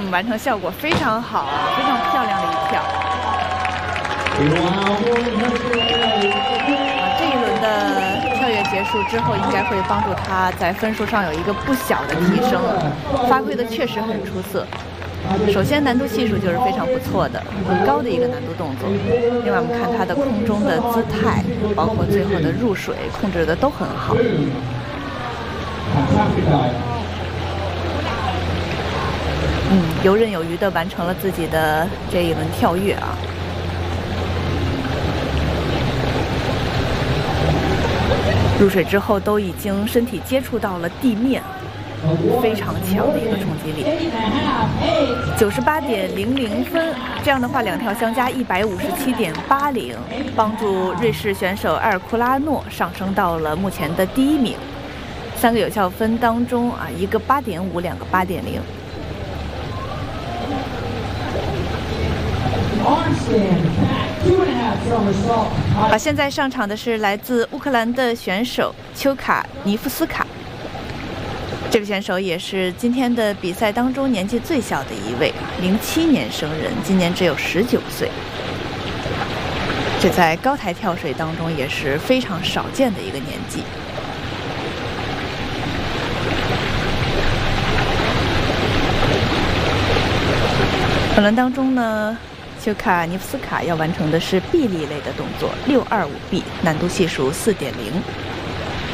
完成效果非常好，非常漂亮的一跳。这一轮的跳跃结束之后，应该会帮助他在分数上有一个不小的提升，发挥的确实很出色。首先难度系数就是非常不错的，很高的一个难度动作。另外我们看他的空中的姿态，包括最后的入水控制的都很好。游刃有余地完成了自己的这一轮跳跃啊。入水之后都已经身体接触到了地面，非常强的一个冲击力。98.00分，这样的话两跳相加157.80，帮助瑞士选手埃尔库拉诺上升到了目前的第1名。3个有效分当中啊，一个8.5，两个8.0。好，现在上场的是来自乌克兰的选手丘卡尼夫斯卡。这位选手也是今天的比赛当中年纪最小的一位，07年生人，今年只有19岁。这在高台跳水当中也是非常少见的一个年纪。本轮当中呢，丘卡尼夫斯卡要完成的是臂力类的动作，625臂，难度系数4.0。